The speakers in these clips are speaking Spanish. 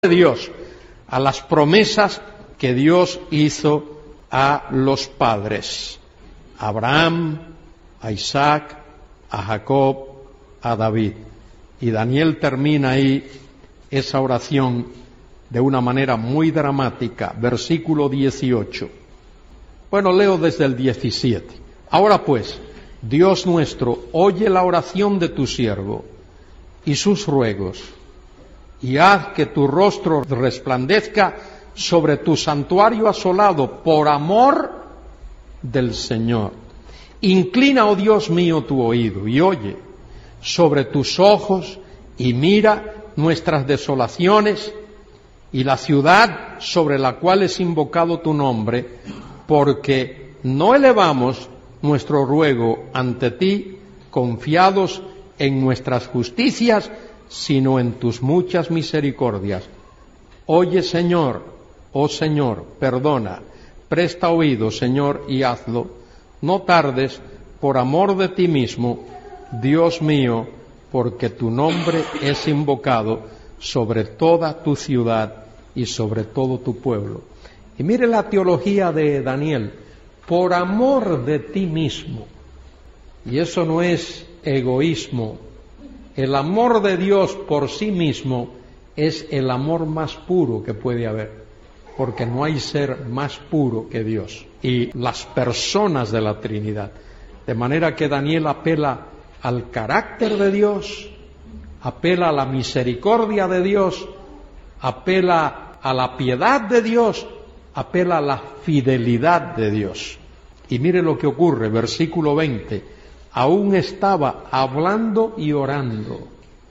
de Dios, a las promesas que Dios hizo a los padres, a Abraham, a Isaac, a Jacob, a David. Y Daniel termina ahí esa oración de una manera muy dramática, versículo 18. Bueno, leo desde el 17. Ahora pues, Dios nuestro, oye la oración de tu siervo y sus ruegos, y haz que tu rostro resplandezca sobre tu santuario asolado por amor del Señor. Inclina, oh Dios mío, tu oído y oye sobre tus ojos y mira nuestras desolaciones y la ciudad sobre la cual es invocado tu nombre, porque no elevamos nuestro ruego ante ti confiados en nuestras justicias, sino en tus muchas misericordias. Oye, Señor, oh Señor, perdona, presta oído, Señor, y hazlo. No tardes, por amor de ti mismo, Dios mío, porque tu nombre es invocado sobre toda tu ciudad y sobre todo tu pueblo. Y mire la teología de Daniel, por amor de ti mismo. Y eso no es egoísmo. El amor de Dios por sí mismo es el amor más puro que puede haber, porque no hay ser más puro que Dios y las personas de la Trinidad. De manera que Daniel apela al carácter de Dios, apela a la misericordia de Dios, apela a la piedad de Dios, apela a la fidelidad de Dios. Y mire lo que ocurre, versículo 20. Aún estaba hablando y orando.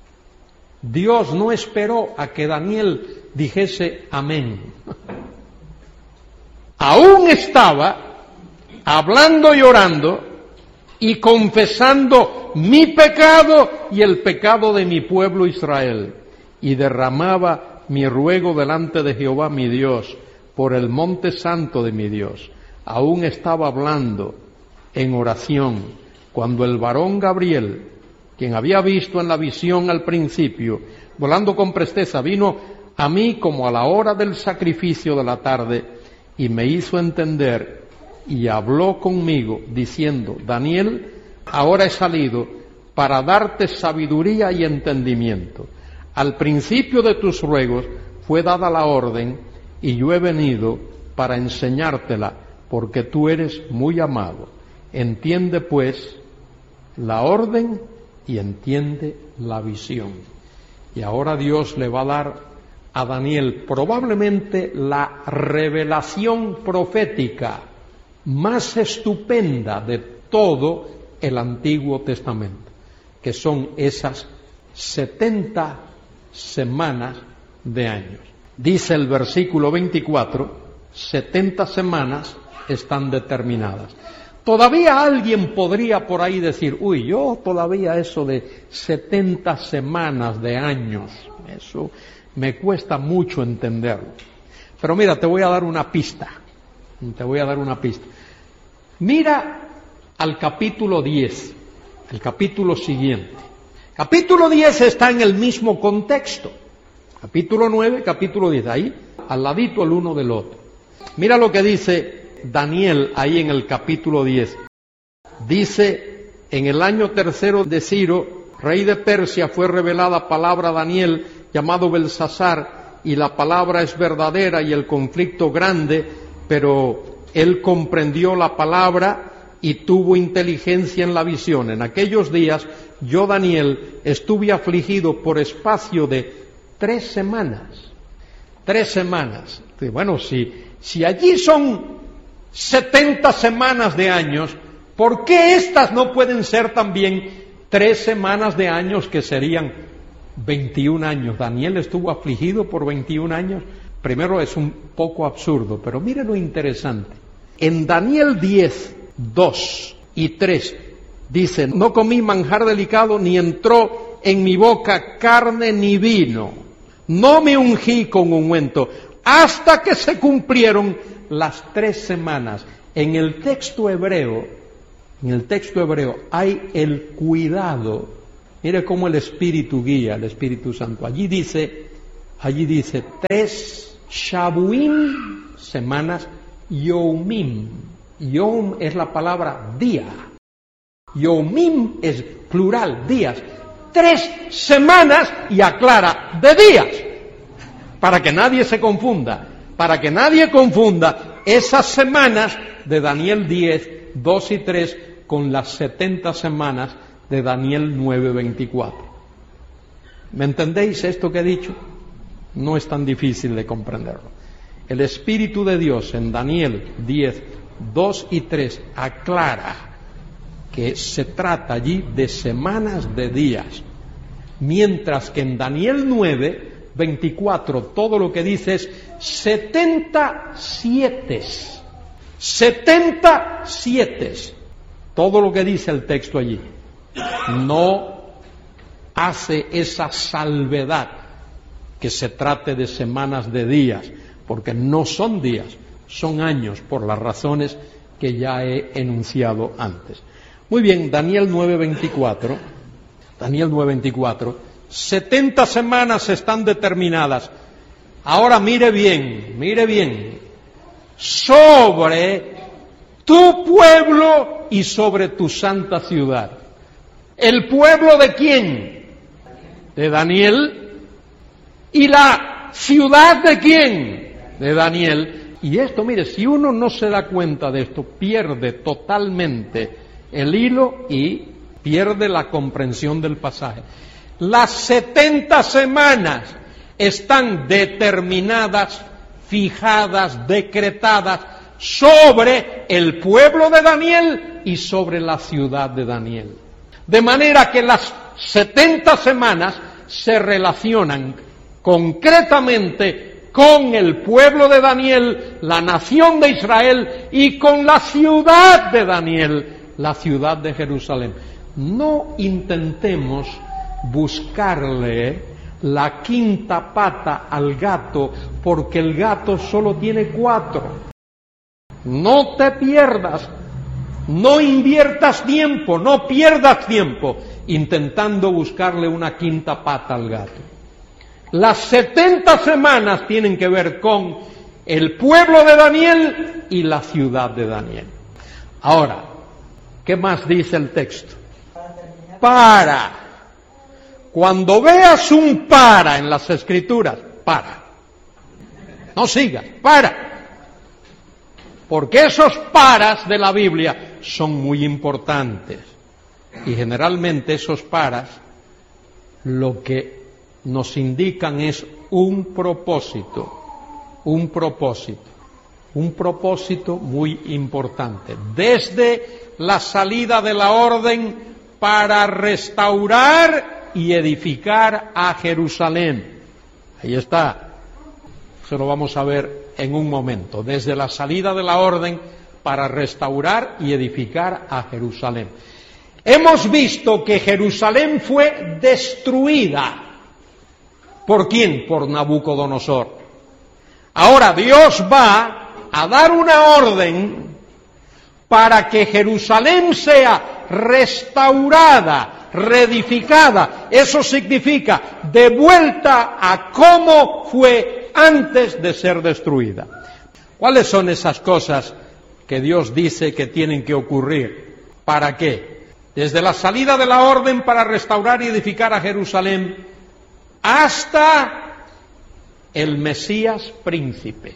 Dios no esperó a que Daniel dijese amén. Aún estaba hablando y orando y confesando mi pecado y el pecado de mi pueblo Israel, y derramaba mi ruego delante de Jehová mi Dios por el monte santo de mi Dios. Aún estaba hablando en oración cuando el varón Gabriel, quien había visto en la visión al principio, volando con presteza, vino a mí como a la hora del sacrificio de la tarde y me hizo entender y habló conmigo diciendo: Daniel, ahora he salido para darte sabiduría y entendimiento. Al principio de tus ruegos fue dada la orden y yo he venido para enseñártela porque tú eres muy amado. Entiende pues la orden y entiende la visión. Y ahora Dios le va a dar a Daniel probablemente la revelación profética más estupenda de todo el Antiguo Testamento, que son esas 70 semanas de años. Dice el versículo 24, 70 semanas están determinadas. Todavía alguien podría por ahí decir, yo todavía eso de 70 semanas de años, eso me cuesta mucho entenderlo. Pero mira, te voy a dar una pista. Mira al capítulo 10, el capítulo siguiente. Capítulo 10 está en el mismo contexto. Capítulo 9, capítulo 10, ahí, al ladito el uno del otro. Mira lo que dice Daniel ahí en el capítulo 10. Dice: en el año tercero de Ciro, rey de Persia, fue revelada palabra a Daniel, llamado Belsasar, y la palabra es verdadera y el conflicto grande, pero él comprendió la palabra y tuvo inteligencia en la visión. En aquellos días yo, Daniel, estuve afligido por espacio de 3 semanas. 3 semanas. Bueno, si allí son 70 semanas de años, ¿por qué estas no pueden ser también 3 semanas de años, que serían 21 años? Daniel estuvo afligido por 21 años. Primero, es un poco absurdo, pero mire lo interesante. En Daniel 10, 2 y 3 dice: no comí manjar delicado, ni entró en mi boca carne ni vino. No me ungí con ungüento, hasta que se cumplieron las 3 semanas. En el texto hebreo hay el cuidado. Mire cómo el Espíritu guía, el Espíritu Santo. Allí dice Allí dice 3 Shabuim, semanas, Yomim. Yom es la palabra día. Yomim es plural, días. 3 semanas y aclara, de días. Para que nadie se confunda. Para que nadie confunda esas semanas de Daniel 10, 2 y 3 con las 70 semanas de Daniel 9, 24. ¿Me entendéis esto que he dicho? No es tan difícil de comprenderlo. El Espíritu de Dios en Daniel 10, 2 y 3 aclara que se trata allí de semanas de días, mientras que en Daniel 9, 24 todo lo que dice es 77. 77. Todo lo que dice el texto allí. No hace esa salvedad que se trate de semanas de días, porque no son días, son años, por las razones que ya he enunciado antes. Muy bien, Daniel 9:24, 70 semanas están determinadas. Ahora mire bien, sobre tu pueblo y sobre tu santa ciudad. ¿El pueblo de quién? De Daniel. ¿Y la ciudad de quién? De Daniel. Y esto, mire, si uno no se da cuenta de esto, pierde totalmente el hilo y pierde la comprensión del pasaje. Las 70 semanas están determinadas, fijadas, decretadas sobre el pueblo de Daniel y sobre la ciudad de Daniel. De manera que las 70 semanas se relacionan concretamente con el pueblo de Daniel, la nación de Israel, y con la ciudad de Daniel, la ciudad de Jerusalén. No intentemos buscarle la quinta pata al gato, porque el gato solo tiene 4. No te pierdas, no inviertas tiempo, no pierdas tiempo intentando buscarle una quinta pata al gato. Las 70 semanas tienen que ver con el pueblo de Daniel y la ciudad de Daniel. Ahora, ¿qué más dice el texto? Para. Cuando veas un para en las Escrituras, para. No sigas, para. Porque esos paras de la Biblia son muy importantes. Y generalmente esos paras lo que nos indican es un propósito muy importante. Desde la salida de la orden para restaurar y edificar a Jerusalén. Ahí está. Eso lo vamos a ver en un momento. Desde la salida de la orden para restaurar y edificar a Jerusalén. Hemos visto que Jerusalén fue destruida. ¿Por quién? Por Nabucodonosor. Ahora Dios va a dar una orden para que Jerusalén sea restaurada, reedificada. Eso significa de vuelta a cómo fue antes de ser destruida. ¿Cuáles son esas cosas que Dios dice que tienen que ocurrir? ¿Para qué? Desde la salida de la orden para restaurar y edificar a Jerusalén hasta el Mesías príncipe.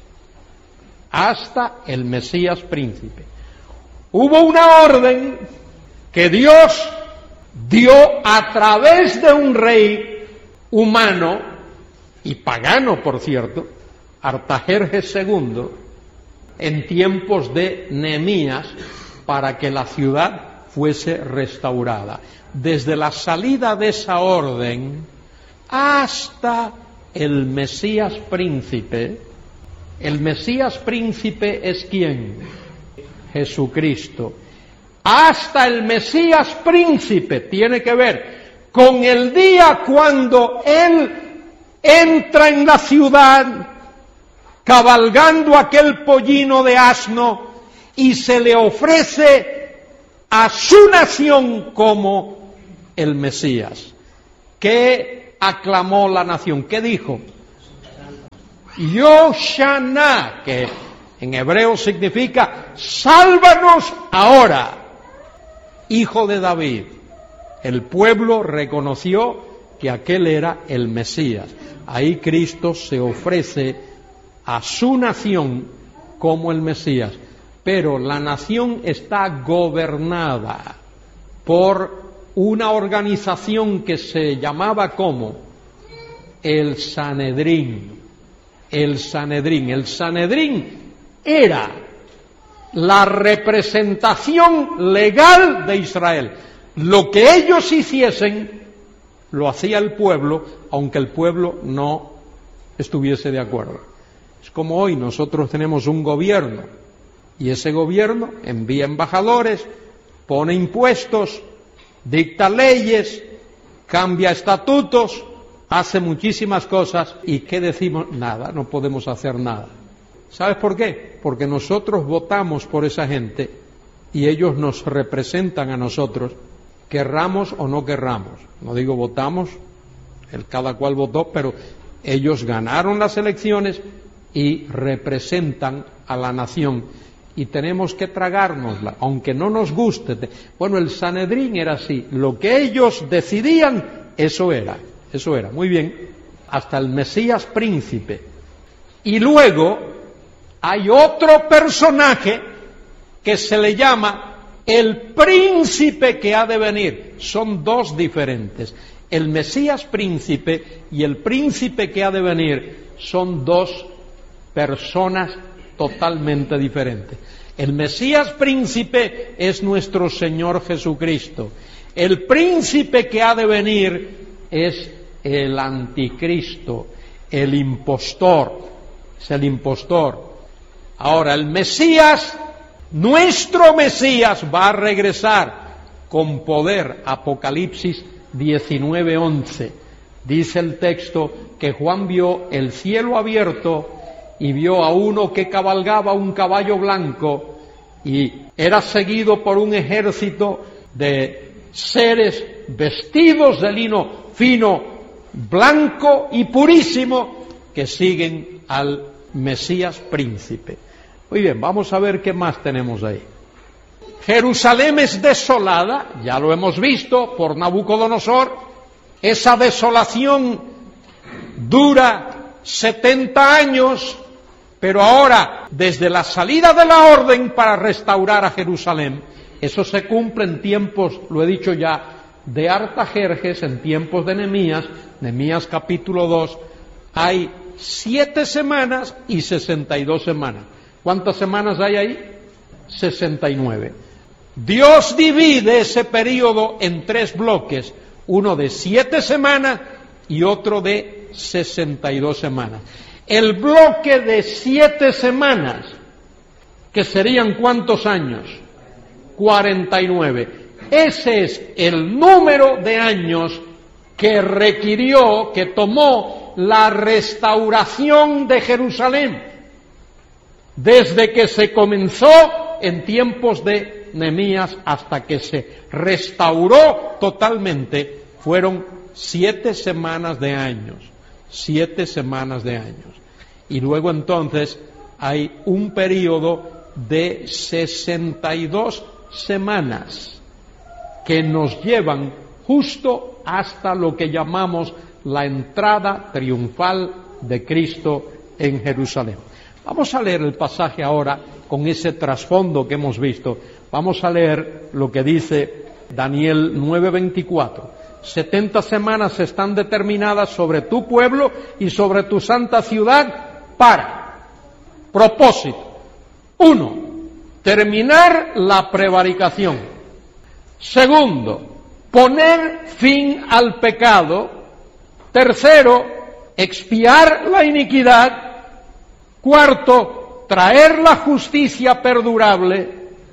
Hasta el Mesías príncipe. Hubo una orden que Dios dio a través de un rey humano y pagano, por cierto, Artajerjes II, en tiempos de Nehemías, para que la ciudad fuese restaurada. Desde la salida de esa orden hasta el Mesías príncipe. El Mesías príncipe es ¿quién? Jesucristo. Hasta el Mesías príncipe tiene que ver con el día cuando Él entra en la ciudad cabalgando aquel pollino de asno y se le ofrece a su nación como el Mesías. ¿Qué aclamó la nación? ¿Qué dijo? Yoshana, que en hebreo significa sálvanos ahora, hijo de David. El pueblo reconoció que aquel era el Mesías. Ahí Cristo se ofrece a su nación como el Mesías. Pero la nación está gobernada por una organización que se llamaba como el Sanedrín. El Sanedrín. El Sanedrín era la representación legal de Israel. Lo que ellos hiciesen, lo hacía el pueblo, aunque el pueblo no estuviese de acuerdo. Es como hoy nosotros tenemos un gobierno, y ese gobierno envía embajadores, pone impuestos, dicta leyes, cambia estatutos, hace muchísimas cosas, y ¿qué decimos? Nada, no podemos hacer nada. ¿Sabes por qué? Porque nosotros votamos por esa gente y ellos nos representan a nosotros, querramos o no querramos. No digo votamos, cada cual votó, pero ellos ganaron las elecciones y representan a la nación. Y tenemos que tragárnosla, aunque no nos guste. Bueno, el Sanedrín era así. Lo que ellos decidían, eso era. Muy bien. Hasta el Mesías príncipe. Y luego hay otro personaje que se le llama el príncipe que ha de venir. Son dos diferentes. El Mesías príncipe y el príncipe que ha de venir son dos personas totalmente diferentes. El Mesías príncipe es nuestro Señor Jesucristo. El príncipe que ha de venir es el anticristo, el impostor. Es el impostor. Ahora, el Mesías, nuestro Mesías, va a regresar con poder. Apocalipsis 19:11. Dice el texto que Juan vio el cielo abierto y vio a uno que cabalgaba un caballo blanco y era seguido por un ejército de seres vestidos de lino fino, blanco y purísimo, que siguen al Mesías príncipe. Muy bien, vamos a ver qué más tenemos ahí. Jerusalén es desolada, ya lo hemos visto, por Nabucodonosor. Esa desolación dura 70 años, pero ahora, desde la salida de la orden para restaurar a Jerusalén, eso se cumple en tiempos, lo he dicho ya, de Artajerjes, en tiempos de Nehemías capítulo 2, hay 7 semanas y 62 semanas. ¿Cuántas semanas hay ahí? 69. Dios divide ese período en 3 bloques, uno de 7 semanas y otro de 62 semanas. El bloque de 7 semanas, que serían ¿cuántos años? 49. Ese es el número de años que requirió, que tomó la restauración de Jerusalén. Desde que se comenzó en tiempos de Nehemías hasta que se restauró totalmente, fueron 7 semanas de años. 7 semanas de años. Y luego entonces hay un periodo de 62 semanas que nos llevan justo hasta lo que llamamos la entrada triunfal de Cristo en Jerusalén. Vamos a leer el pasaje ahora con ese trasfondo que hemos visto. Vamos a leer lo que dice Daniel 9:24. 70 semanas están determinadas sobre tu pueblo y sobre tu santa ciudad para propósito. 1. Terminar la prevaricación. 2. Poner fin al pecado. 3. Expiar la iniquidad. 4. Traer la justicia perdurable.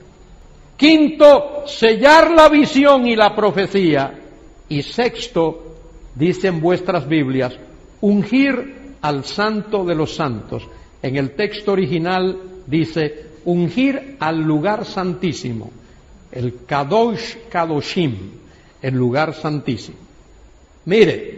5. Sellar la visión y la profecía. Y 6, dicen vuestras Biblias, ungir al Santo de los Santos. En el texto original dice, ungir al lugar santísimo, el Kadosh Kadoshim, el lugar santísimo. Mire,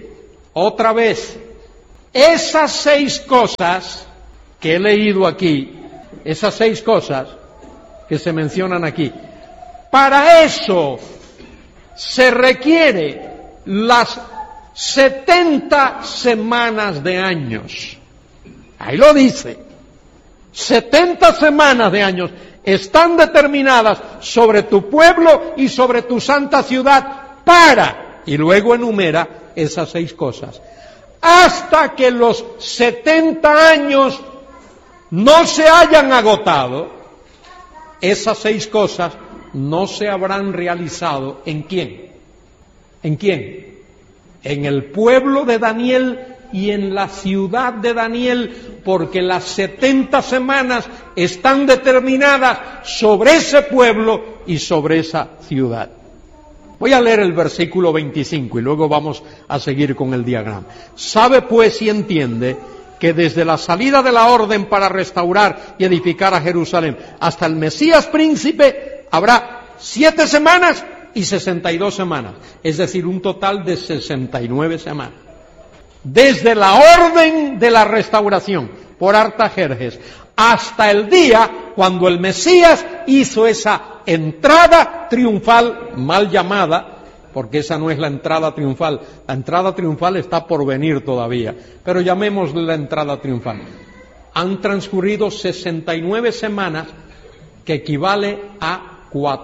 Otra vez, esas 6 cosas que he leído aquí, esas 6 cosas que se mencionan aquí, para eso se requiere las 70 semanas de años. Ahí lo dice. 70 semanas de años están determinadas sobre tu pueblo y sobre tu santa ciudad para, y luego enumera esas 6 cosas. Hasta que los 70 años no se hayan agotado, esas 6 cosas no se habrán realizado. ¿En quién? ¿En quién? En el pueblo de Daniel y en la ciudad de Daniel, porque las 70 semanas están determinadas sobre ese pueblo y sobre esa ciudad. Voy a leer el versículo 25 y luego vamos a seguir con el diagrama. Sabe pues y entiende que desde la salida de la orden para restaurar y edificar a Jerusalén hasta el Mesías príncipe habrá 7 semanas y 62 semanas, es decir, un total de 69 semanas. Desde la orden de la restauración por Artajerjes hasta el día cuando el Mesías hizo esa entrada triunfal, mal llamada, porque esa no es la entrada triunfal está por venir todavía, pero llamémosle la entrada triunfal. Han transcurrido 69 semanas, que equivale a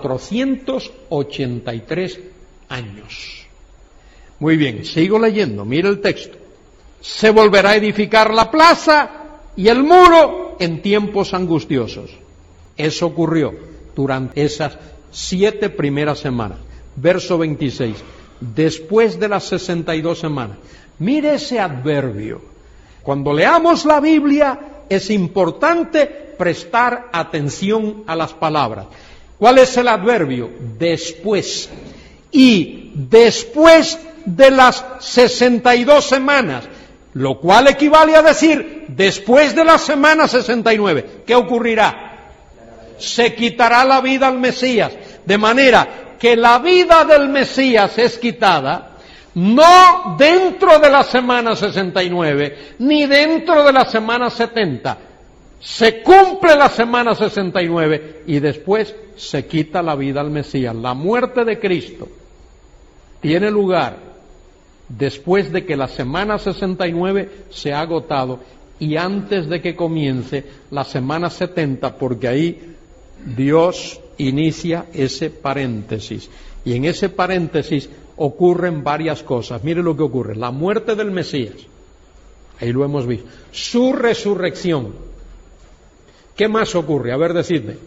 483 años. Muy bien, sigo leyendo, mire el texto. Se volverá a edificar la plaza y el muro en tiempos angustiosos. Eso ocurrió durante esas 7 primeras semanas. Verso 26. Después de las 62 semanas. Mire ese adverbio. Cuando leamos la Biblia es importante prestar atención a las palabras. ¿Cuál es el adverbio? Después. Y después de las 62 semanas, lo cual equivale a decir después de la semana 69. ¿Qué ocurrirá? Se quitará la vida al Mesías, de manera que la vida del Mesías es quitada no dentro de la semana 69, ni dentro de la semana 70. Se cumple la semana 69 y después se quita la vida al Mesías. La muerte de Cristo tiene lugar después de que la semana 69 se ha agotado y antes de que comience la semana 70, porque ahí Dios inicia ese paréntesis. Y en ese paréntesis ocurren varias cosas. Mire lo que ocurre. La muerte del Mesías, ahí lo hemos visto. Su resurrección. ¿Qué más ocurre? A ver, decidme.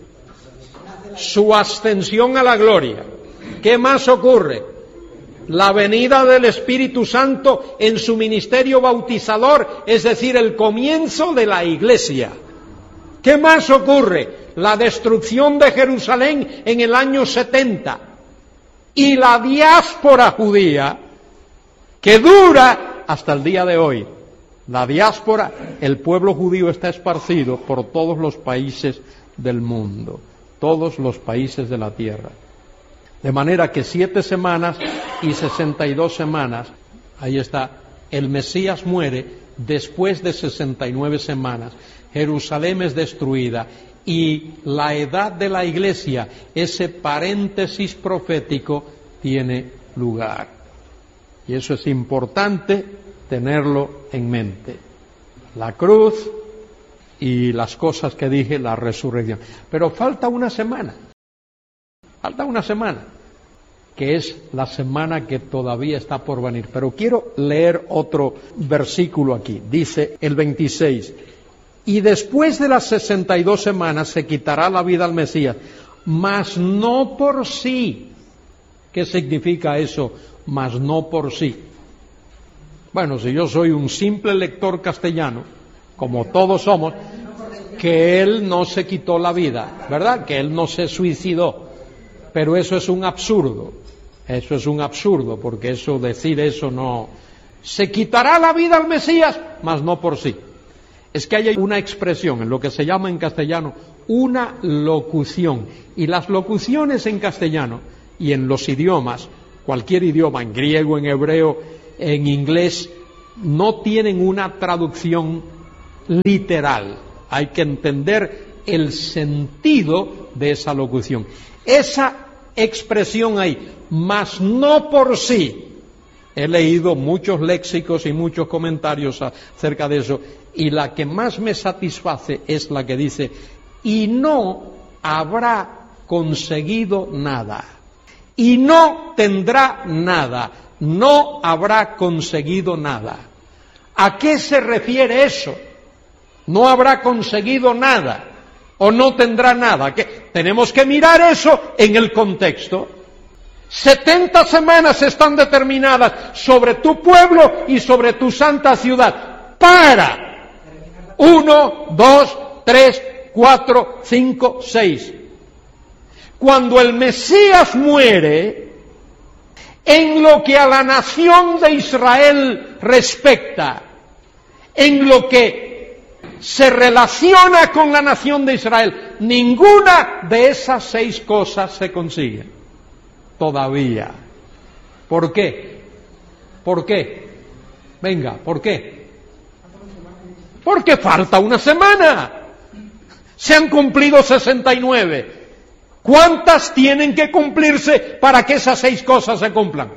Su ascensión a la gloria. ¿Qué más ocurre? La venida del Espíritu Santo en su ministerio bautizador, es decir, el comienzo de la Iglesia. ¿Qué más ocurre? La destrucción de Jerusalén en el año 70 y la diáspora judía que dura hasta el día de hoy. La diáspora, el pueblo judío está esparcido por todos los países del mundo, todos los países de la tierra. De manera que 7 semanas y 62 semanas, ahí está, el Mesías muere después de 69 semanas, Jerusalén es destruida y la edad de la Iglesia, ese paréntesis profético, tiene lugar. Y eso es importante tenerlo en mente. La cruz y las cosas que dije, la resurrección. Pero falta una semana. Falta una semana, que es la semana que todavía está por venir. Pero quiero leer otro versículo aquí. Dice el 26, y después de las 62 semanas se quitará la vida al Mesías, mas no por sí. ¿Qué significa eso? Mas no por sí. Bueno, si yo soy un simple lector castellano, como todos somos, que él no se quitó la vida, ¿verdad? Que él no se suicidó. Pero eso es un absurdo. Eso es un absurdo, porque decir eso no. Se quitará la vida al Mesías, mas no por sí. Es que hay una expresión, en lo que se llama en castellano, una locución. Y las locuciones en castellano y en los idiomas, cualquier idioma, en griego, en hebreo, en inglés, no tienen una traducción literal. Hay que entender el sentido de esa locución. Esa expresión ahí, mas no por sí. He leído muchos léxicos y muchos comentarios acerca de eso, y la que más me satisface es la que dice, y no habrá conseguido nada, y no tendrá nada, no habrá conseguido nada. ¿A qué se refiere eso? No habrá conseguido nada, o no tendrá nada. ¿Qué? Tenemos que mirar eso en el contexto. 70 semanas están determinadas sobre tu pueblo y sobre tu santa ciudad para 1, 2, 3, 4, 5, 6. Cuando el Mesías muere, en lo que a la nación de Israel respecta, en lo que se relaciona con la nación de Israel, ninguna de esas 6 cosas se consigue todavía. ¿Por qué? ¿Por qué? Venga, ¿por qué? Porque falta una semana. Se han cumplido 69. ¿Cuántas tienen que cumplirse para que esas 6 cosas se cumplan?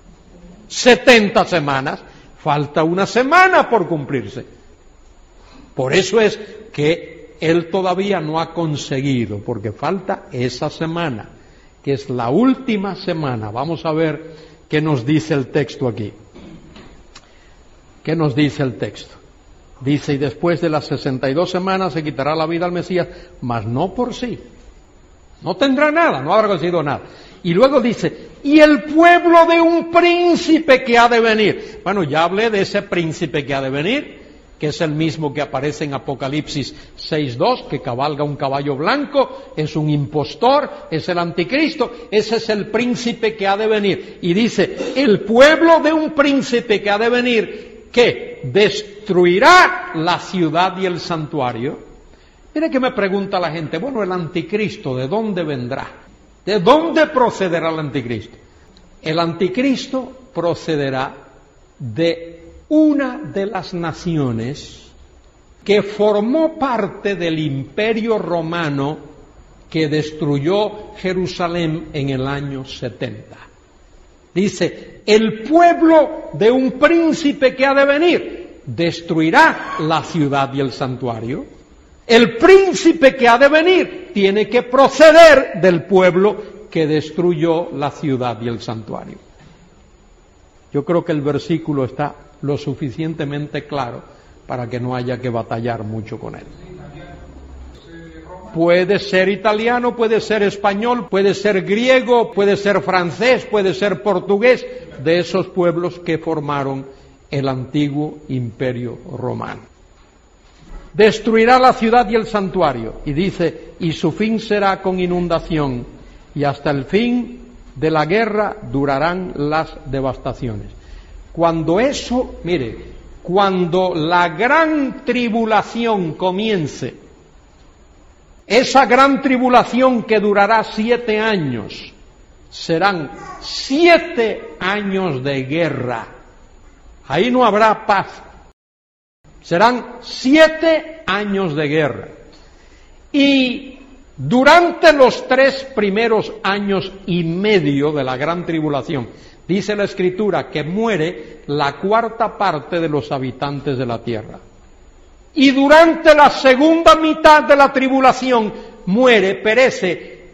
70 semanas. Falta una semana por cumplirse. Por eso es que él todavía no ha conseguido, porque falta esa semana, que es la última semana. Vamos a ver qué nos dice el texto aquí. ¿Qué nos dice el texto? Dice, y después de las 62 semanas se quitará la vida al Mesías, mas no por sí. No tendrá nada, no habrá conseguido nada. Y luego dice, y el pueblo de un príncipe que ha de venir. Bueno, ya hablé de ese príncipe que ha de venir, que es el mismo que aparece en Apocalipsis 6:2, que cabalga un caballo blanco, es un impostor, es el anticristo, ese es el príncipe que ha de venir. Y dice, el pueblo de un príncipe que ha de venir, que destruirá la ciudad y el santuario. Mire que me pregunta la gente, bueno, el anticristo, ¿de dónde vendrá? ¿De dónde procederá el anticristo? El anticristo procederá de una de las naciones que formó parte del imperio romano que destruyó Jerusalén en el año 70. Dice, el pueblo de un príncipe que ha de venir destruirá la ciudad y el santuario. El príncipe que ha de venir tiene que proceder del pueblo que destruyó la ciudad y el santuario. Yo creo que el versículo está lo suficientemente claro para que no haya que batallar mucho con él. Puede ser italiano, puede ser español, puede ser griego, puede ser francés, puede ser portugués, de esos pueblos que formaron el antiguo imperio romano. Destruirá la ciudad y el santuario, y dice, y su fin será con inundación, y hasta el fin de la guerra durarán las devastaciones. Cuando eso, mire, cuando la gran tribulación comience, esa gran tribulación que durará 7 años, serán 7 años de guerra. Ahí no habrá paz. Serán 7 años de guerra. Y durante los 3 primeros años y medio de la gran tribulación, dice la Escritura que muere la 4ª parte de los habitantes de la tierra. Y durante la segunda mitad de la tribulación perece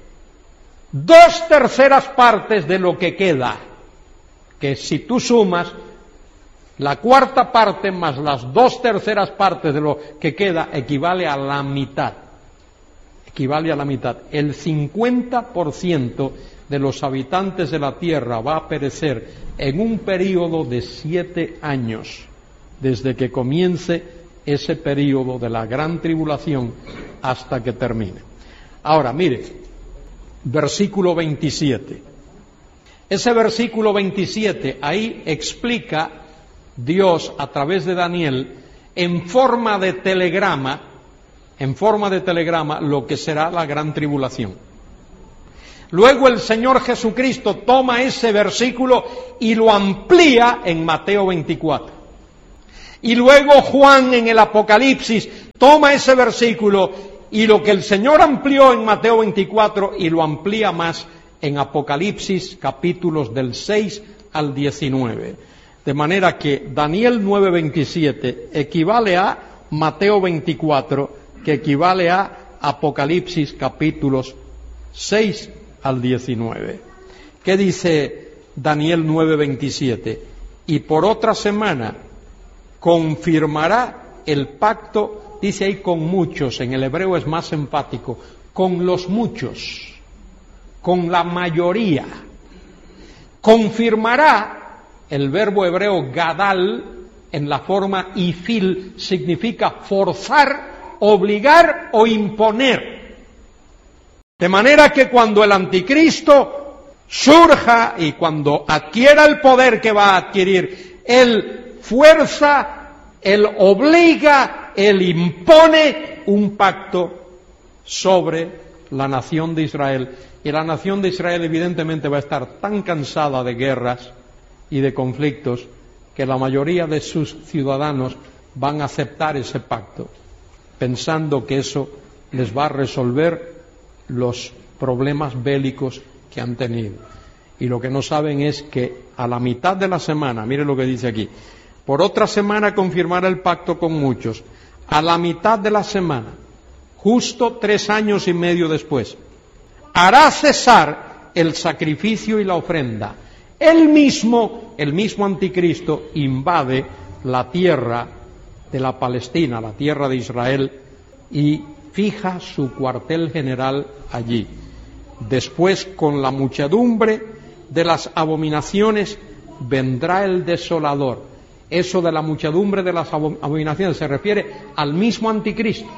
2/3 partes de lo que queda. Que si tú sumas la 4ª parte más las 2/3 partes de lo que queda, equivale a la mitad. Equivale a la mitad. El 50% de los habitantes de la tierra va a perecer en un período de 7 años, desde que comience ese período de la gran tribulación hasta que termine. Ahora, mire, versículo 27. Ese versículo 27, ahí explica Dios a través de Daniel en forma de telegrama lo que será la gran tribulación. Luego el Señor Jesucristo toma ese versículo y lo amplía en Mateo 24. Y luego Juan en el Apocalipsis toma ese versículo y lo que el Señor amplió en Mateo 24 y lo amplía más en Apocalipsis capítulos del 6 al 19. De manera que Daniel 9:27 equivale a Mateo 24, que equivale a Apocalipsis capítulos 6 al 19. ¿Qué dice Daniel 9:27? Y por otra semana confirmará el pacto, dice ahí con muchos, en el hebreo es más enfático, con los muchos, con la mayoría. Confirmará, el verbo hebreo gadal, en la forma ifil, significa forzar, obligar o imponer. De manera que cuando el anticristo surja y cuando adquiera el poder que va a adquirir, él fuerza, él obliga, él impone un pacto sobre la nación de Israel. Y la nación de Israel evidentemente va a estar tan cansada de guerras y de conflictos que la mayoría de sus ciudadanos van a aceptar ese pacto, pensando que eso les va a resolver los problemas bélicos que han tenido. Y lo que no saben es que a la mitad de la semana, mire lo que dice aquí, por otra semana confirmará el pacto con muchos. A la mitad de la semana, justo 3 años y medio después, hará cesar el sacrificio y la ofrenda. El mismo anticristo invade la tierra de la Palestina, la tierra de Israel, y fija su cuartel general allí. Después, con la muchedumbre de las abominaciones, vendrá el desolador. Eso de la muchedumbre de las abominaciones se refiere al mismo anticristo.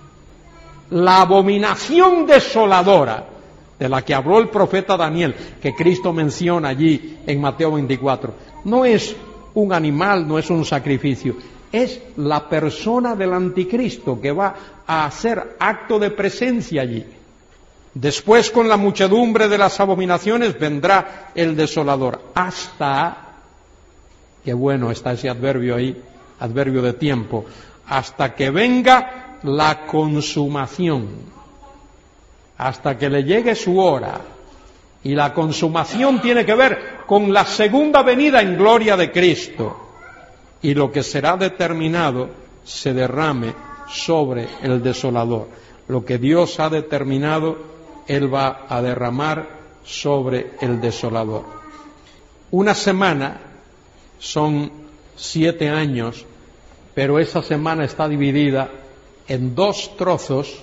La abominación desoladora de la que habló el profeta Daniel, que Cristo menciona allí en Mateo 24, no es un animal, no es un sacrificio, es la persona del anticristo que va a hacer acto de presencia allí. Después, con la muchedumbre de las abominaciones, vendrá el desolador, hasta, qué bueno está ese adverbio ahí, adverbio de tiempo, hasta que venga la consumación, hasta que le llegue su hora. Y la consumación tiene que ver con la segunda venida en gloria de Cristo. Y lo que será determinado se derrame sobre el desolador. Lo que Dios ha determinado, Él va a derramar sobre el desolador. Una semana son 7 años, pero esa semana está dividida en 2 trozos,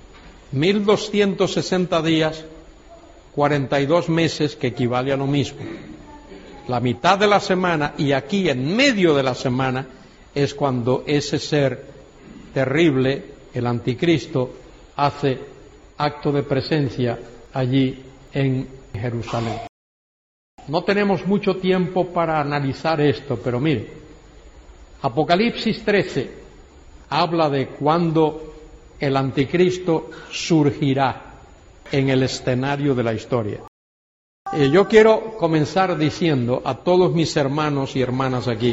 1260 días, 42 meses, que equivale a lo mismo. La mitad de la semana, y aquí en medio de la semana, es cuando ese ser terrible, el anticristo, hace acto de presencia allí en Jerusalén. No tenemos mucho tiempo para analizar esto, pero mire, Apocalipsis 13 habla de cuando el anticristo surgirá en el escenario de la historia. Yo quiero comenzar diciendo a todos mis hermanos y hermanas aquí,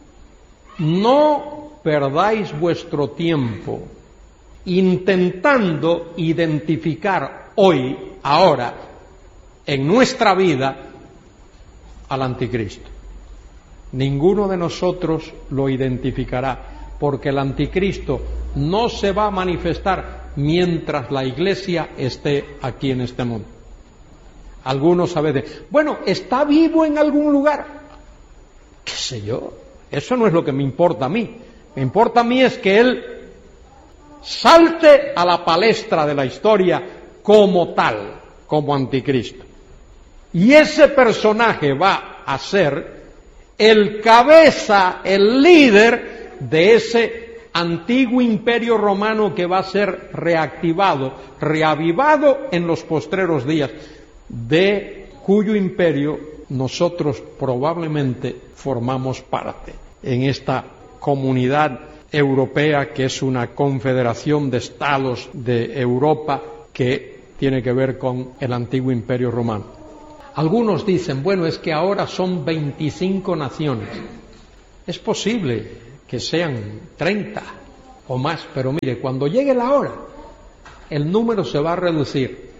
no perdáis vuestro tiempo intentando identificar hoy, ahora, en nuestra vida, al anticristo. Ninguno de nosotros lo identificará, porque el anticristo no se va a manifestar mientras la iglesia esté aquí en este mundo. Algunos a veces, bueno, ¿está vivo en algún lugar? ¿Qué sé yo? Eso no es lo que me importa a mí. Me importa a mí es que él salte a la palestra de la historia como tal, como anticristo. Y ese personaje va a ser el cabeza, el líder de ese antiguo imperio romano que va a ser reactivado, reavivado en los postreros días, de cuyo imperio nosotros probablemente formamos parte en esta comunidad europea, que es una confederación de estados de Europa que tiene que ver con el antiguo imperio romano. Algunos dicen, bueno, es que ahora son 25 naciones. Es posible que sean 30 o más, pero mire, cuando llegue la hora, el número se va a reducir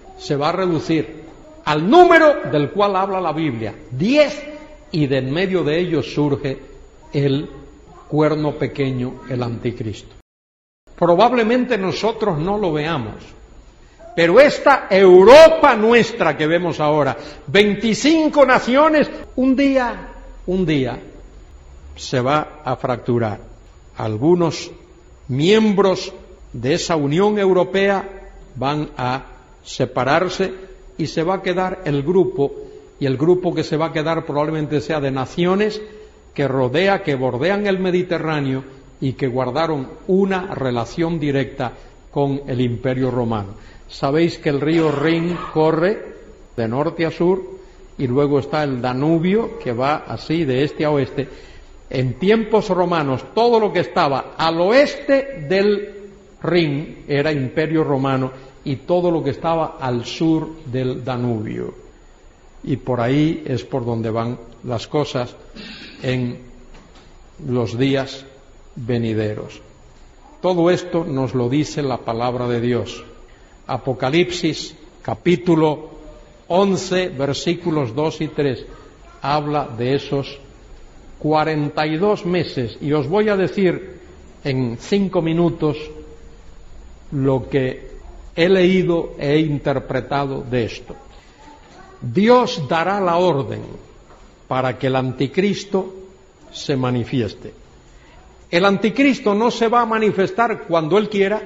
al número del cual habla la Biblia, 10, y de en medio de ellos surge el cuerno pequeño, el anticristo. Probablemente nosotros no lo veamos, pero esta Europa nuestra que vemos ahora, 25 naciones, un día se va a fracturar. Algunos miembros de esa Unión Europea van a separarse y se va a quedar el grupo, y el grupo que se va a quedar probablemente sea de naciones que bordean el Mediterráneo y que guardaron una relación directa con el Imperio Romano. Sabéis que el río Rin corre de norte a sur y luego está el Danubio que va así de este a oeste. En tiempos romanos todo lo que estaba al oeste del Rin era Imperio Romano y todo lo que estaba al sur del Danubio. Y por ahí es por donde van las cosas en los días venideros. Todo esto nos lo dice la palabra de Dios. Apocalipsis capítulo 11 versículos 2 y 3 habla de esos 42 meses y os voy a decir en 5 minutos lo que he leído e interpretado de esto. Dios dará la orden para que el anticristo se manifieste. El anticristo no se va a manifestar cuando él quiera,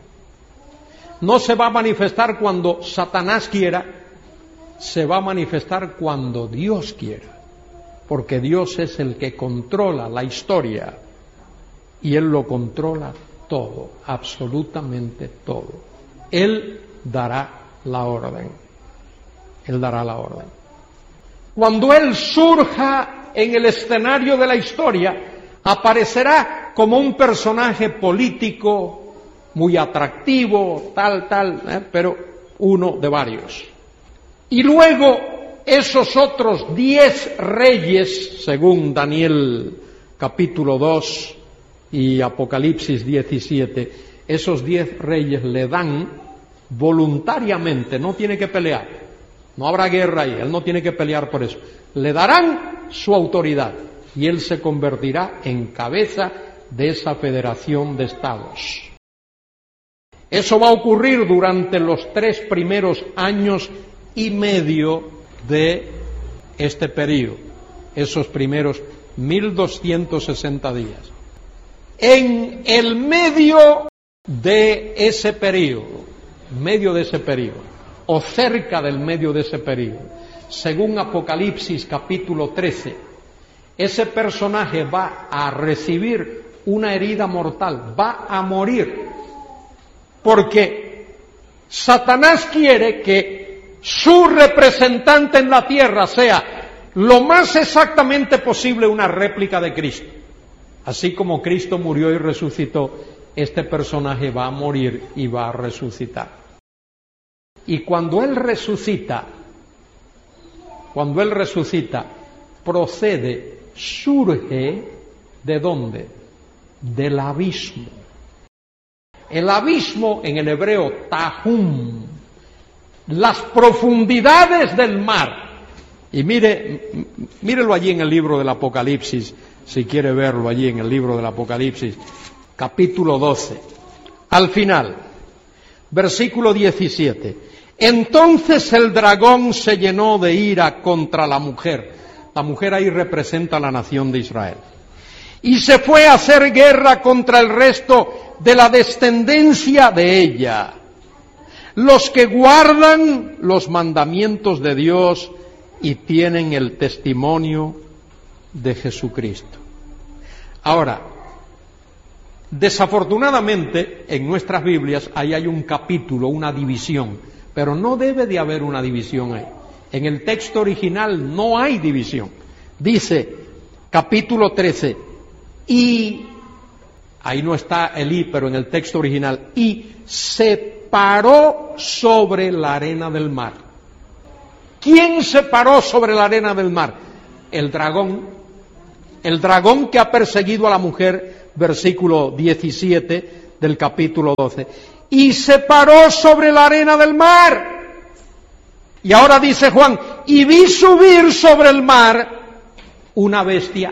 no se va a manifestar cuando Satanás quiera, se va a manifestar cuando Dios quiera, porque Dios es el que controla la historia y Él lo controla todo, absolutamente todo. Él dará la orden. Él dará la orden. Cuando Él surja en el escenario de la historia, aparecerá como un personaje político muy atractivo, pero uno de varios. Y luego esos otros 10 reyes, según Daniel capítulo 2 y Apocalipsis 17, esos 10 reyes le dan voluntariamente, no tiene que pelear, no habrá guerra ahí, él no tiene que pelear por eso, le darán su autoridad y él se convertirá en cabeza de esa federación de estados. Eso va a ocurrir durante los 3 primeros años y medio de este período, esos primeros 1260 días. En el medio de ese período, o cerca del medio de ese período, según Apocalipsis capítulo 13, ese personaje va a recibir una herida mortal, va a morir, porque Satanás quiere que su representante en la tierra sea lo más exactamente posible una réplica de Cristo. Así como Cristo murió y resucitó, este personaje va a morir y va a resucitar. Y cuando Él resucita, surge ¿de dónde? Del abismo. El abismo en el hebreo tahum, las profundidades del mar. Y mírelo allí en el libro del Apocalipsis, si quiere verlo allí en el libro del Apocalipsis, capítulo 12. Al final, versículo 17. Entonces el dragón se llenó de ira contra la mujer. La mujer ahí representa a la nación de Israel. Y se fue a hacer guerra contra el resto de la descendencia de ella, los que guardan los mandamientos de Dios y tienen el testimonio de Jesucristo. Ahora, desafortunadamente en nuestras Biblias ahí hay un capítulo, una división, pero no debe de haber una división ahí. En el texto original no hay división. Dice, capítulo 13, y, ahí no está el y, pero en el texto original, y se paró sobre la arena del mar. ¿Quién se paró sobre la arena del mar? El dragón que ha perseguido a la mujer versículo 17 del capítulo 12. Y se paró sobre la arena del mar. Y ahora dice Juan, y vi subir sobre el mar una bestia.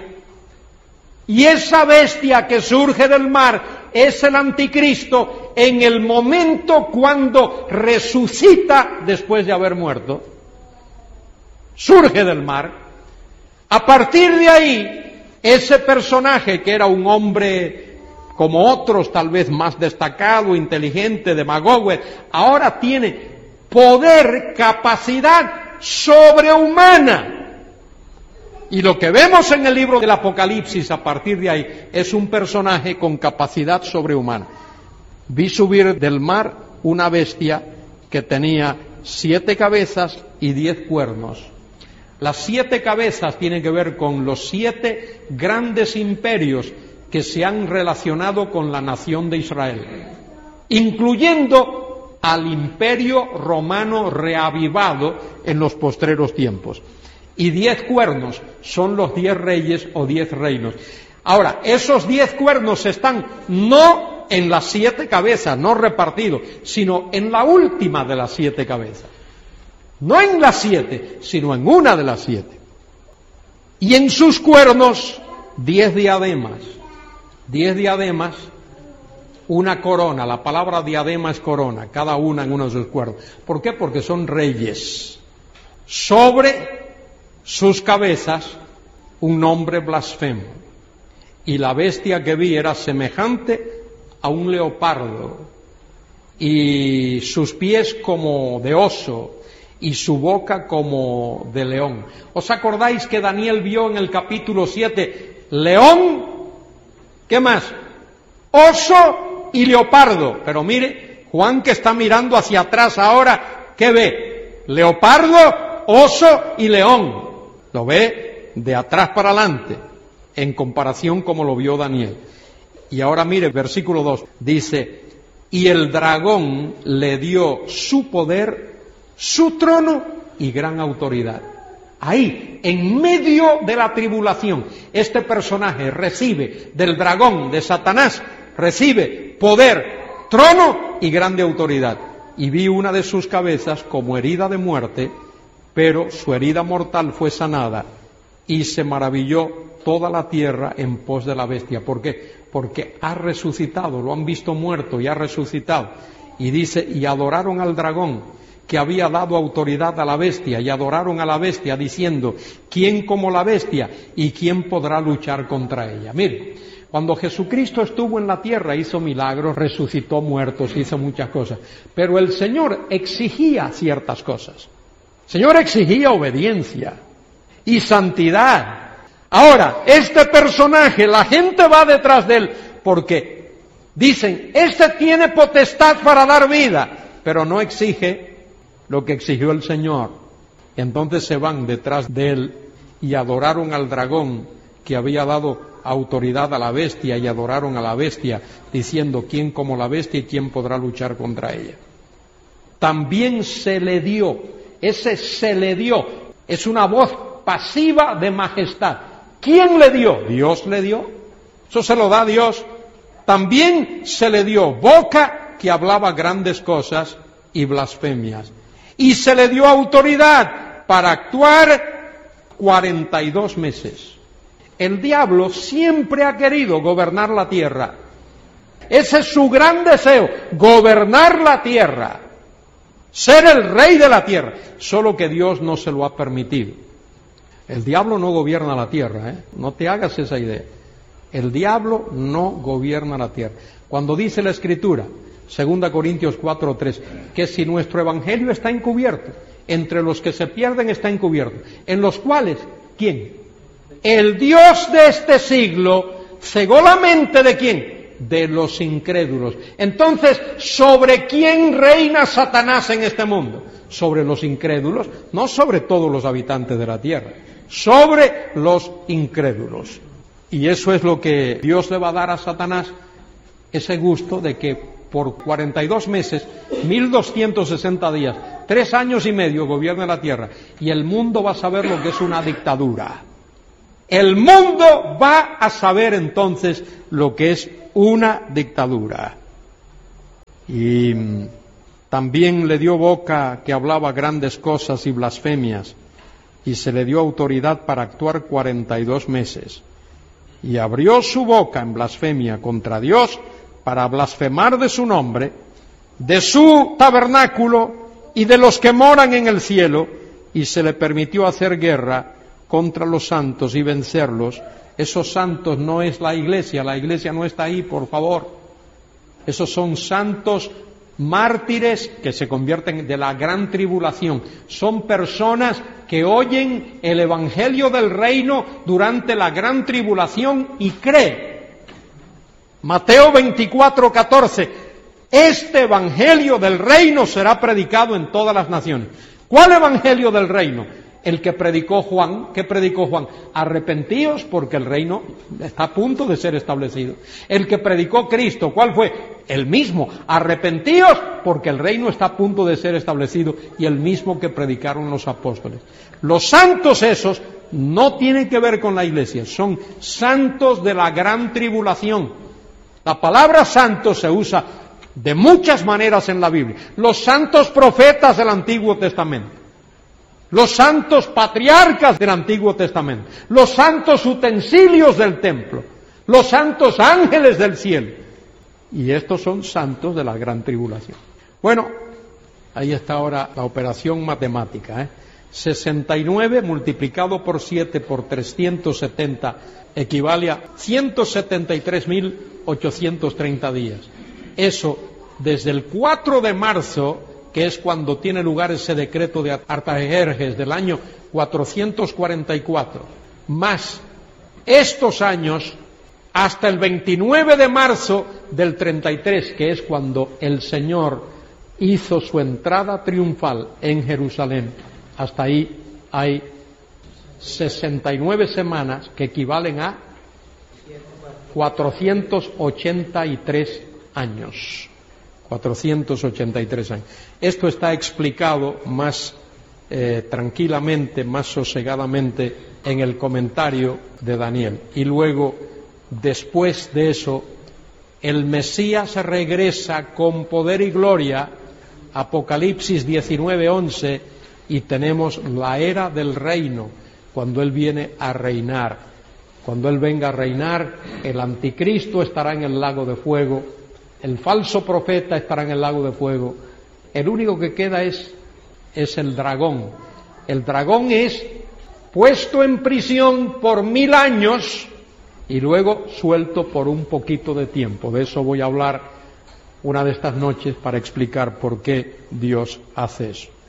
Y esa bestia que surge del mar es el anticristo en el momento cuando resucita después de haber muerto. Surge del mar. A partir de ahí, ese personaje que era un hombre como otros, tal vez más destacado, inteligente, demagogo, ahora tiene poder, capacidad sobrehumana. Y lo que vemos en el libro del Apocalipsis a partir de ahí es un personaje con capacidad sobrehumana. Vi subir del mar una bestia que tenía 7 cabezas y 10 cuernos. Las 7 cabezas tienen que ver con los 7 grandes imperios que se han relacionado con la nación de Israel, incluyendo al imperio romano reavivado en los postreros tiempos. Y 10 cuernos son los 10 reyes o 10 reinos. Ahora, esos 10 cuernos están no en las 7 cabezas, no repartidos, sino en la última de las 7 cabezas. No en las 7, sino en una de las 7. Y en sus cuernos 10 diademas. 10 diademas, una corona. La palabra diadema es corona, cada una en uno de sus cuernos. ¿Por qué? Porque son reyes. Sobre sus cabezas un nombre blasfemo. Y la bestia que vi era semejante a un leopardo, y sus pies como de oso, y su boca como de león. ¿Os acordáis que Daniel vio en el capítulo 7 león? ¿Qué más? Oso y leopardo. Pero mire, Juan, que está mirando hacia atrás ahora, ¿qué ve? Leopardo, oso y león. Lo ve de atrás para adelante, en comparación como lo vio Daniel. Y ahora mire, versículo 2, dice, y el dragón le dio su poder, su trono y gran autoridad. Ahí, en medio de la tribulación, este personaje recibe del dragón, de Satanás, recibe poder, trono y grande autoridad. Y vi una de sus cabezas como herida de muerte, pero su herida mortal fue sanada, y se maravilló toda la tierra en pos de la bestia. ¿Por qué? Porque ha resucitado, lo han visto muerto y ha resucitado. Y dice, y adoraron al dragón, que había dado autoridad a la bestia, y adoraron a la bestia diciendo, ¿quién como la bestia? ¿Y quién podrá luchar contra ella? Mire, cuando Jesucristo estuvo en la tierra hizo milagros, resucitó muertos, hizo muchas cosas, pero el Señor exigía ciertas cosas. El Señor exigía obediencia y santidad. Ahora, este personaje, la gente va detrás de él porque dicen, este tiene potestad para dar vida, pero no exige lo que exigió el Señor. Entonces se van detrás de él y adoraron al dragón que había dado autoridad a la bestia, y adoraron a la bestia diciendo, ¿quién como la bestia y quién podrá luchar contra ella? También se le dio, ese se le dio, es una voz pasiva de majestad. ¿Quién le dio? Dios le dio. Eso se lo da Dios. También se le dio boca que hablaba grandes cosas y blasfemias. Y se le dio autoridad para actuar 42 meses. El diablo siempre ha querido gobernar la tierra. Ese es su gran deseo, gobernar la tierra, ser el rey de la tierra. Solo que Dios no se lo ha permitido. El diablo no gobierna la tierra, no te hagas esa idea. El diablo no gobierna la tierra. Cuando dice la Escritura, 2 Corintios 4:3, que si nuestro evangelio está encubierto, entre los que se pierden está encubierto, en los cuales, ¿quién? El Dios de este siglo cegó la mente de ¿quién? De los incrédulos. Entonces, ¿sobre quién reina Satanás en este mundo? Sobre los incrédulos, no sobre todos los habitantes de la tierra, sobre los incrédulos. Y eso es lo que Dios le va a dar a Satanás, ese gusto de que por 42 meses, 1260 días, 3 años y medio gobierne la tierra, y el mundo va a saber lo que es una dictadura. El mundo va a saber entonces lo que es una dictadura. Y también le dio boca que hablaba grandes cosas y blasfemias, y se le dio autoridad para actuar 42 meses. Y abrió su boca en blasfemia contra Dios para blasfemar de su nombre, de su tabernáculo y de los que moran en el cielo, y se le permitió hacer guerra contra los santos y vencerlos. Esos santos no es la iglesia no está ahí, por favor. Esos son santos mártires que se convierten de la gran tribulación. Son personas que oyen el evangelio del reino durante la gran tribulación y creen. Mateo 24:14. Este evangelio del reino será predicado en todas las naciones. ¿Cuál evangelio del reino? El que predicó Juan. ¿Qué predicó Juan? Arrepentíos porque el reino está a punto de ser establecido. El que predicó Cristo, ¿cuál fue? El mismo. Arrepentíos porque el reino está a punto de ser establecido, y el mismo que predicaron los apóstoles. Los santos esos no tienen que ver con la iglesia, son santos de la gran tribulación. La palabra santo se usa de muchas maneras en la Biblia. Los santos profetas del Antiguo Testamento, los santos patriarcas del Antiguo Testamento, los santos utensilios del templo, los santos ángeles del cielo. Y estos son santos de la gran tribulación. Bueno, ahí está ahora la operación matemática. 69 multiplicado por 7 por 370 equivale a 173.830 días. Eso desde el 4 de marzo, que es cuando tiene lugar ese decreto de Artajerjes del año 444, más estos años hasta el 29 de marzo del 33, que es cuando el Señor hizo su entrada triunfal en Jerusalén. Hasta ahí hay 69 semanas que equivalen a 483 años. 483 años. Esto está explicado más tranquilamente, más sosegadamente en el comentario de Daniel. Y luego, después de eso, el Mesías regresa con poder y gloria, Apocalipsis 19:11, y tenemos la era del reino, cuando Él viene a reinar. Cuando Él venga a reinar, el anticristo estará en el lago de fuego, el falso profeta estará en el lago de fuego. El único que queda es el dragón. El dragón es puesto en prisión por 1000 años y luego suelto por un poquito de tiempo. De eso voy a hablar una de estas noches para explicar por qué Dios hace eso.